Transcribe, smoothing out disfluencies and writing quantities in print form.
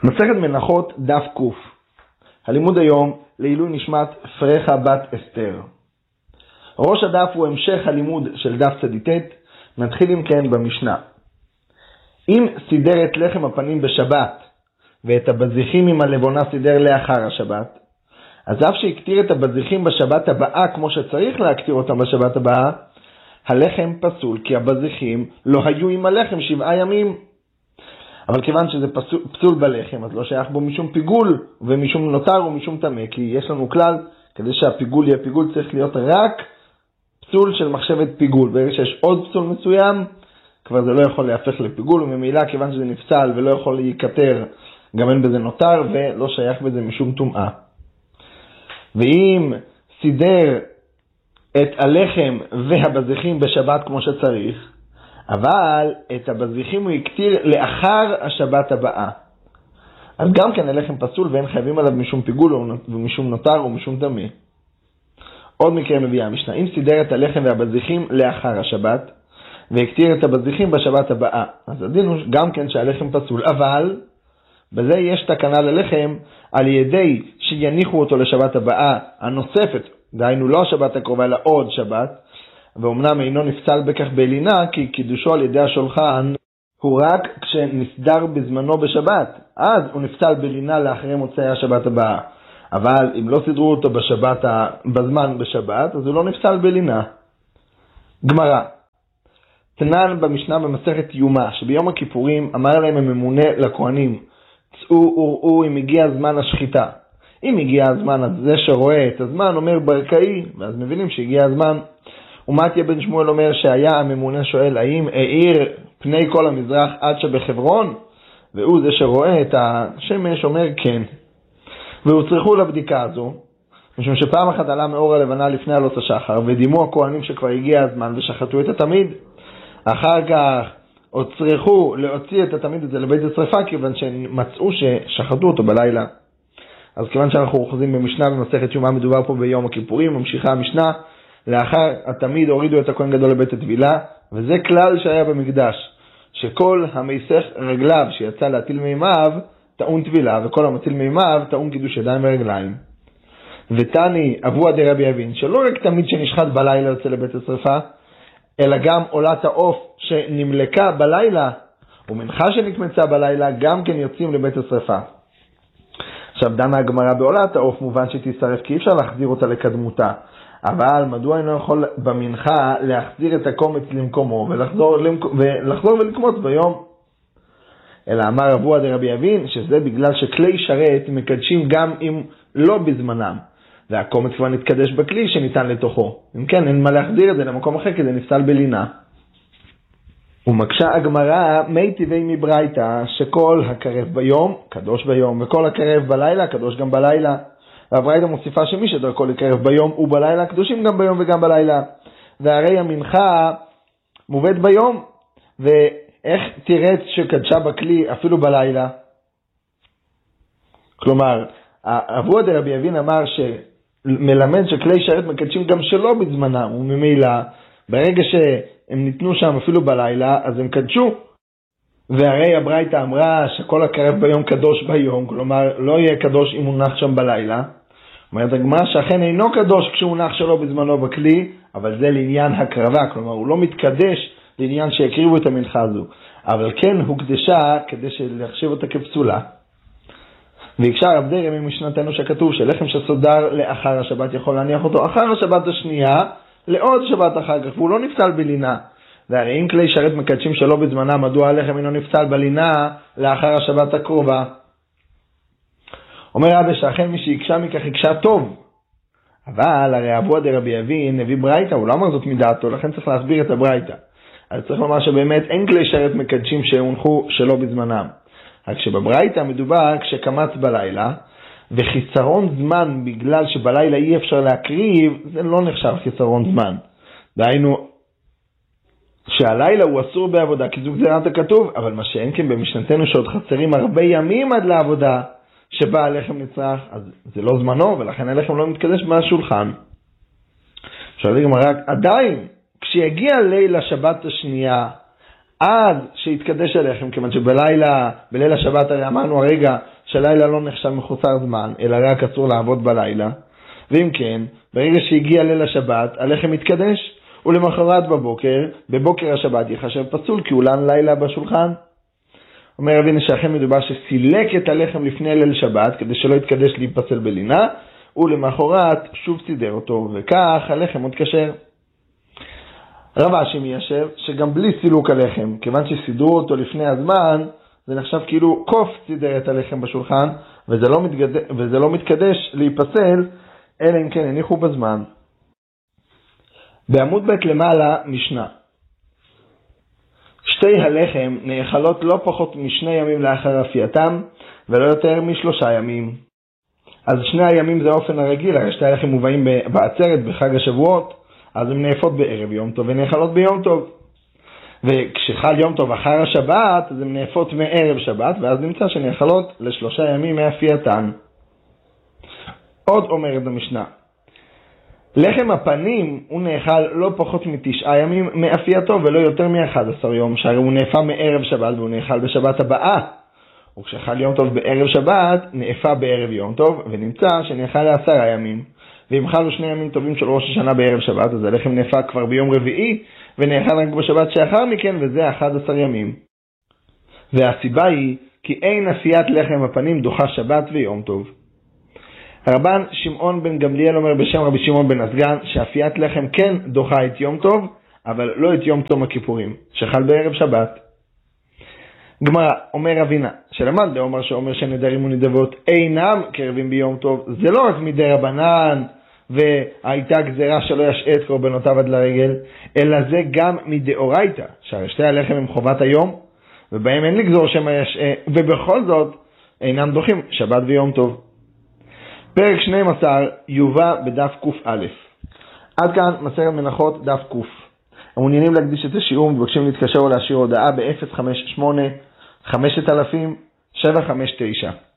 מסכת מנחות דף קוף. הלימוד היום לעילוי נשמת פרחה בת אסתר. ראש הדף הוא המשך הלימוד של דף צדיטת. נתחיל אם כן במשנה. אם סידר את לחם הפנים בשבת ואת הבזיחים עם הלבונה סידר לאחר השבת, אז אף שהקטיר את הבזיחים בשבת הבאה כמו שצריך להקטיר אותם בשבת הבאה, הלחם פסול כי הבזיחים לא היו עם הלחם 7 ימים. אבל כיוון שזה פסול בלחם, אז לא שייך בו משום פיגול ומשום נותר ומשום טמא, כי יש לנו כלל, כדי שהפיגול יהיה פיגול צריך להיות רק פסול של מחשבת פיגול. ברגע שיש עוד פסול מסוים, כבר זה לא יכול להפך לפיגול, וממילא כיוון שזה נפסל ולא יכול להיקטר, גם אין בזה נותר ולא שייך בזה משום טומאה. ואם סידר את הלחם והבזיחים בשבת כמו שצריך, אבל את הבזיחים הוא יקטיר לאחר השבת הבאה, אז גם כן הלחם פסול ואין חייבים עליו משום פיגול ומשום נותר ומשום טמא. עוד מקרה מביאה המשנה. אם סידר את הלחם והבזיחים לאחר השבת ויקטיר את הבזיחים בשבת הבאה, אז הדין הוא גם כן שהלחם פסול, אבל בזה יש תקנה ללחם על ידי שיניחו אותו לשבת הבאה הנוספת, דהיינו לא השבת הקרובה אלא עוד שבת, ואומנם אינו נפסל בכך בלינה, כי קידושו על ידי השולחן הוא רק כשנסדר בזמנו בשבת, אז הוא נפסל בלינה לאחרי מוצאי השבת הבאה. אבל אם לא סידרו אותו בזמן בשבת, אז הוא לא נפסל בלינה. גמרא, תנן במשנה במסכת יומא, שביום הכיפורים אמר להם הממונה לכהנים, צאו וראו אם הגיע זמן השחיטה. אם הגיע הזמן, אז זה שרואה את הזמן אומר ברקאי, ואז מבינים שהגיע הזמן. ומתיה בן שמואל אומר שהיה הממונה שואל האם העיר פני כל המזרח עד שבחברון, והוא זה שרואה את השמש אומר כן. והוצרכו לבדיקה הזו, משום שפעם אחת עלה מאור הלבנה לפני עלות השחר, ודימו הכהנים שכבר הגיע הזמן ושחטו את התמיד. אחר כך הוצרכו להוציא את התמיד הזה לבית השרפה, כיוון שמצאו ששחטו אותו בלילה. אז כיוון שאנחנו אוחזים במשנה במסכת יומא, מדובר פה ביום הכיפורים, ממשיכה המשנה, לאחר התמיד הורידו את הכהן גדול לבית הטבילה, וזה כלל שהיה במקדש, שכל המסך רגליו שיצא להטיל מימיו טעון טבילה, וכל המטיל מימיו טעון קידוש ידיים ורגליים. ותני אבוה דרבי אבין, שלא רק תמיד שנשחט בלילה יוצא לבית השרפה, אלא גם עולת העוף שנמלקה בלילה, ומנחה שנקמצה בלילה, גם כן יוצאים לבית השרפה. עכשיו דנה הגמרא בעולת העוף, מובן שתישרף כי אי אפשר להחזיר אותה לקדמותה. אבל מדוע אינו יכול במנחה להחזיר את הקומץ למקומו ולחזור ולקמוץ ביום? אלא אמר אבוה דרבי אבין שזה בגלל שכלי שרת מקדשים גם אם לא בזמנם, והקומץ כבר נתקדש בכלי שניתן לתוכו. אם כן, אין מה להחזיר את זה למקום אחר כדי נפסל בלינה. ומקשה הגמרא מי טבעי מברייתא שכל הקרב ביום קדוש ביום וכל הקרב בלילה קדוש גם בלילה. והברייתא מוסיפה שמי שדרכו לקרב ביום ובלילה קדושים גם ביום וגם בלילה. והרי המנחה מובאת ביום, ואיך תירץ שקדשה בכלי אפילו בלילה? כלומר, אבוה דרבי אבין אמר שמלמד שכלי שרת מקדשים גם שלא בזמנם, וממילא ברגע שהם ניתנו שם אפילו בלילה אז הם קדשו. והרי הברייתא אמרה שכל הקרב ביום קדוש ביום, כלומר לא יהיה קדוש אם הוא נח שם בלילה. אומרת הגמרא שאכן אינו קדוש כשהוא נח שלו בזמנו בכלי, אבל זה לעניין הקרבה, כלומר הוא לא מתקדש לעניין שיקריבו את המנחה הזו, אבל כן הוקדשה כדי להחשיב אותה כפסולה. ויקשר רב דרעי ממשנתנו שכתוב שלחם שסודר לאחר השבת יכול להניח אותו אחר השבת השנייה לעוד שבת אחר כך, והוא לא נפסל בלינה. והרי אם כלי שרת מקדשים שלא בזמנם, מדוע הלחם אינו נפסל בלינה לאחר השבת הקרובה? אומר רבי שאכן מי שיקשה מכך יקשה טוב. אבל הרי אבוה דרבי אבין הביא ברייתא, הוא לא אמר זאת מדעתו, לכן צריך להסביר את הברייתא. אז צריך לומר שבאמת אין כלי שרת מקדשים שהונחו שלא בזמנם. רק שבברייתא מדובר כשקמץ בלילה, וחיסרון זמן בגלל שבלילה אי אפשר להקריב, זה לא נחשב חיסרון זמן. דהיינו, שהלילה הוא אסור בעבודה, כי זו גזירת הכתוב, אבל מה שאין כן במשנתנו שעוד חסרים הרבה ימים עד לעבודה, שבה הלחם נצרך, אז זה לא זמנו, ולכן הלחם לא מתקדש מהשולחן. שואלים גמרא, עדיין, כשיגיע ליל השבת השנייה, אז שיתקדש הלחם, כיוון בליל השבת הרי אמרנו הרגע שהלילה לא נחשב מחוסר זמן, אלא רק אסור לעבוד בלילה. ואם כן, ברגע שהגיע ליל השבת, הלחם יתקדש, ולמחרת בבוקר השבת יחשב פסול, כי הוא לן לילה בשולחן. אומר רבינו שאכן מדובר שסילק את הלחם לפני ליל שבת, כדי שלא יתקדש להיפסל בלינה, ולמחרת שוב סידר אותו, וכך הלחם עוד כשר. רב אשי מיישב שגם בלי סילוק הלחם, כיוון שסידרו אותו לפני הזמן, זה נחשב כאילו קוף סידר את הלחם בשולחן, וזה לא מתקדש להיפסל, אלא אם כן הניחו בזמן. בעמוד ב' למעלה משנה. שתי הלחם נאכלות לא פחות מ2 ימים לאחר אפייתם, ולא יותר מ3 ימים. אז 2 הימים זה האופן הרגיל, הרי שתי הלחם מובאים בעצרת בחג השבועות, אז הן נאפות בערב יום טוב ונאכלות ביום טוב. וכשחל יום טוב אחר השבת, אז הן נאפות מערב שבת, ואז נמצא שנאכלות ל3 ימים מאפייתן. עוד אומרת המשנה, לחם הפנים הוא נאכל לא פחות מ9 ימים מאפייתו ולא יותר מ11 יום, שהרי הוא נאפה מערב שבת והוא נאכל בשבת הבאה. וכשחל יום טוב בערב שבת, נאפה בערב יום טוב ונמצא שנאכל ל10 ימים. ואם חלו 2 ימים טובים של ראש השנה בערב שבת, אז הלחם נאפה כבר ביום רביעי ונאכל רק בשבת שאחר מכן, וזה 11 ימים. והסיבה היא כי אין אפיית לחם הפנים דוחה שבת ויום טוב. הרבן שמעון בן גמליאל אומר בשם רבי שמעון בן הסגן שאפיית לחם כן דוחה את יום טוב, אבל לא את יום תום הכיפורים, שחל בערב שבת. גמרא אומר רבינה, שלמד לאומר שאומר שנדרים ונדבות אינם קרבים ביום טוב, זה לא רק מדי רבנן והייתה גזירה שלא ישעה את קורבנותיו עד לרגל, אלא זה גם מדאורייתא, שהרי שתי הלחם הם חובת היום, ובהם אין לגזור שמא ישעה, ובכל זאת אינם דוחים שבת ויום טוב. פרק 12 יובא בדף ק"א. עד כאן מסכת מנחות דף ק'. המעוניינים להקדיש את השיעור מבקשים להתקשר או להשאיר הודעה ב-058 5000 759.